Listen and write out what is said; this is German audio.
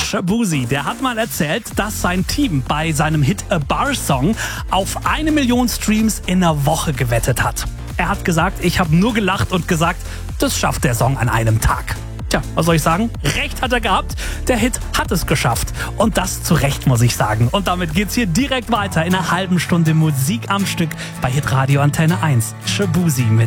Shaboozey, der hat mal erzählt, dass sein Team bei seinem Hit A Bar Song auf 1 Million Streams in einer Woche gewettet hat. Er hat gesagt, ich habe nur gelacht und gesagt, das schafft der Song an einem Tag. Tja, was soll ich sagen? Recht hat er gehabt. Der Hit hat es geschafft. Und das zu Recht, muss ich sagen. Und damit geht's hier direkt weiter in einer halben Stunde Musik am Stück bei Hitradio Antenne 1. Shaboozey mit